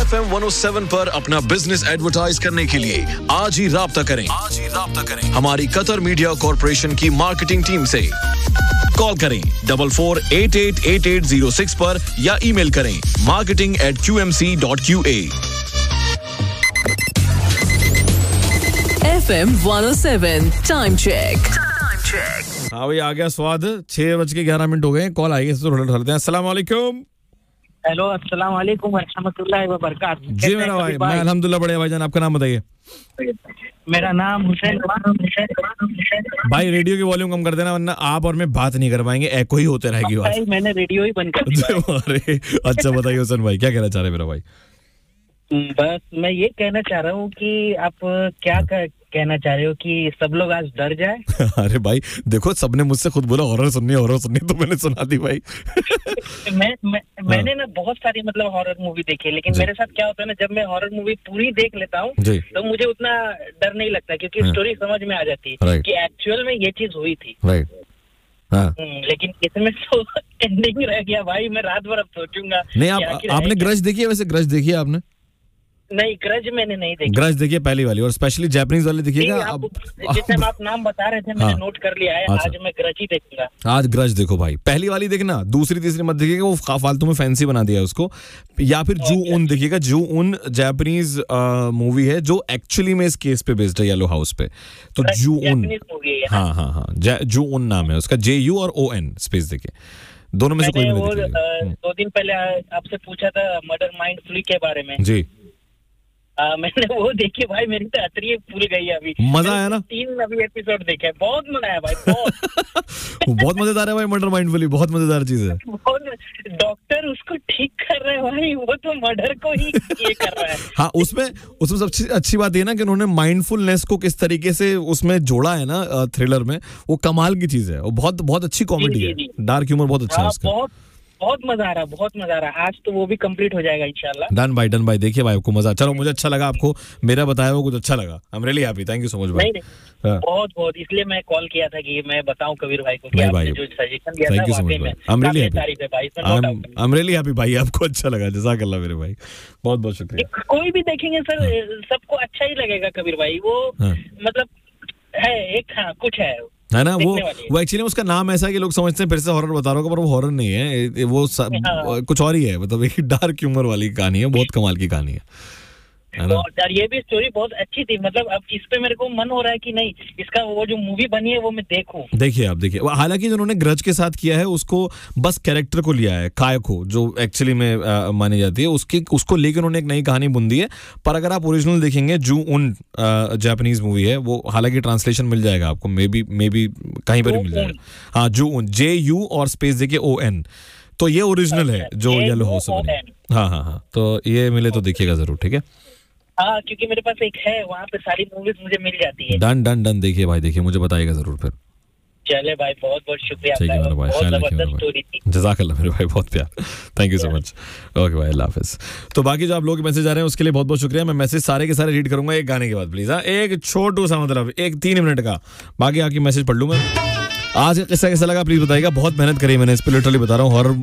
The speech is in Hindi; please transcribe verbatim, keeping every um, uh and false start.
F M one O seven पर अपना बिजनेस एडवर्टाइज करने के लिए आज ही राब्ता करें आज ही राब्ता करें हमारी कतर मीडिया कॉर्पोरेशन की मार्केटिंग टीम से। कॉल करें double four eight eight eight eight zero six पर या ईमेल करें marketing eight Q M C dot Q A. F M one O seven time check. हाँ भाई, आ गया स्वाद। छह बज के ग्यारह मिनट हो गए। कॉल आई है, उठाते हैं। अस्सलाम वालेकुम। हेलो, अस्सलाम वालेकुम व रहमतुल्लाहि व बरकातहू। जी मेरा भाई, मैं अल्हम्दुलिल्लाह बढ़िया भाईजान। आपका नाम बताइए। मेरा नाम हुसैन भाई। रेडियो की वॉल्यूम कम कर देना, वरना आप और मैं बात नहीं कर पाएंगे, एको ही होते रहेगी भाई। मैंने रेडियो ही बंद कर दिया। अरे अच्छा, बताइए हुसैन भाई, क्या कहना चाह रहे हैं मेरा भाई? बस मैं ये कहना चाह रहा हूँ कि आप क्या कर, कहना चाह रहे हो कि सब लोग आज डर जाए। अरे भाई देखो, सबने मुझसे खुद बोला हॉरर सुननी हॉरर सुननी, तो मैंने सुना दी भाई। मैं, मैं मैंने ना बहुत सारी मतलब हॉरर मूवी देखी है, लेकिन मेरे साथ क्या होता है ना, जब मैं हॉरर मूवी पूरी देख लेता हूँ तो मुझे उतना डर नहीं लगता, क्योंकि स्टोरी समझ में आ जाती है कि एक्चुअल में ये चीज हुई थी। राइट। हाँ। लेकिन इसमें तो एंडिंग रह गया भाई। मैं रात भर अब सोचूंगा। नहीं, आप आपने ग्रज देखी है? वैसे ग्रज देखी है आपने? नहीं, ग्रज मैंने नहीं देखी। ग्रज देखिए पहली वाली, और स्पेशली जापानीज वाली देखिएगा। आप जितने आप नाम बता रहे थे मैंने हाँ, नोट कर लिया है। अच्छा। आज मैं ग्रज ही देखूंगा। आज ग्रज देखो भाई, पहली वाली देखना, दूसरी तीसरी मत देखिएगा, वो फालतू में फैंसी बना दिया उसको। या फिर जू उन देखिएगा। जू उन जापानीज मूवी है जो एक्चुअली में इस केस पे बेस्ड है, येलो हाउस पे। तो जू उन, हाँ हाँ हाँ, जू उन नाम है उसका, जे यू और ओ एन स्पेस देखिए, दोनों में से कोई भी नहीं। दो दिन पहले आपसे पूछा था मर्डर माइंडफुली के बारे में। जी। आ, मैंने वो देखी भाई, मेरी तो अतरी फूल गई अभी। मजा आया ना? तीन अभी एपिसोड देखे, बहुत मजा आया भाई, बहुत। बहुत मजेदार है भाई मर्डर माइंडफुली, बहुत मजेदार चीज है। डॉक्टर उसको ठीक कर रहे हैं भाई, वो तो मर्डर को ही ये कर रहा है। हाँ, उसमें उसमें सबसे अच्छी बात ये ना कि उन्होंने माइंडफुलनेस को किस तरीके से उसमें जोड़ा है ना थ्रिलर में, वो कमाल की चीज है। वो बहुत बहुत अच्छी कॉमेडी है, डार्क ह्यूमर बहुत अच्छा है उसका। बहुत मजा आ रहा है, बहुत मजा आ रहा है। आज तो वो भी कंप्लीट हो जाएगा इंशाल्लाह। डन भाई, डन भाई। देखिए भाई, आपको मजा, चलो मुझे अच्छा लगा, आपको मेरा बताया हुआ कुछ अच्छा लगा। I am really happy, thank you so much भाई। बहुत बहुत, इसलिए मैं कॉल किया था कि मैं बताऊं कबीर भाई को कि आपने जो सजेशन दिया था, वाकई में I am really happy. I am really happy भाई, आपको अच्छा लगा, जज़ाकल्लाह मेरे भाई, बहुत बहुत शुक्रिया। कोई भी देखेंगे सर सबको अच्छा ही लगेगा कबीर भाई। वो मतलब है एक, हाँ कुछ है है ना, वो वो एक्चुअली उसका नाम ऐसा है कि लोग समझते हैं फिर से हॉरर बता रहा हूँ, पर वो हॉरर नहीं है, वो स, हाँ। कुछ और ही है, मतलब एक डार्क ह्यूमर वाली कहानी है, बहुत कमाल की कहानी है। यार ये भी स्टोरी बहुत अच्छी थी, मतलब अब इस पे मेरे को मन हो रहा है कि नहीं, इसका वो जो मूवी बनी है वो मैं देखूं। देखिए आप देखिए, हालांकि जिन्होंने ग्रज के साथ किया है उसको बस कैरेक्टर को लिया है, कायको जो एक्चुअली में आ, मानी जाती है, उसकी उसको लेकर उन्होंने एक नई कहानी बुन दी है। पर अगर आप ओरिजिनल देखेंगे, जू उन जापानीज मूवी है वो, हालांकि ट्रांसलेशन मिल जाएगा आपको, मे बी मे बी कहीं पर भी मिल जाएगा। हाँ, जू उन, जे यू और स्पेस देखिए ओ एन, तो ये ओरिजिनल है जो येलो हाउस में। हाँ हाँ हाँ, तो ये मिले तो देखिएगा जरूर, ठीक है? हाँ, क्योंकि मेरे पास एक है, वहाँ पे सारी मूवीज मुझे मिल जाती है। डन डन डन, देखिए भाई, देखिए, मुझे बताइएगा जरूर फिर। चले भाई, बहुत बहुत शुक्रिया। ठीक है मेरे भाई, बहुत जबरदस्त स्टोरी थी। जज़ाकल्लाह मेरे भाई, बहुत प्यार, thank you so much. Okay भाई, अल्लाह हाफिज़। तो बाकी जो आप लोग मैसेज आ रहे हैं उसके लिए बहुत बहुत शुक्रिया। मैं मैसेज सारे के सारे रीड करूंगा एक गाने के बाद, प्लीज। हाँ, एक छोटू सा, मतलब एक तीन मिनट का, बाकी आके मैसेज पढ़ लूंगा। आज का किस्सा कैसा लगा प्लीज बताइएगा। बहुत मेहनत करी मैंने इस पर, लिटरली बता रहा हूँ। हॉरर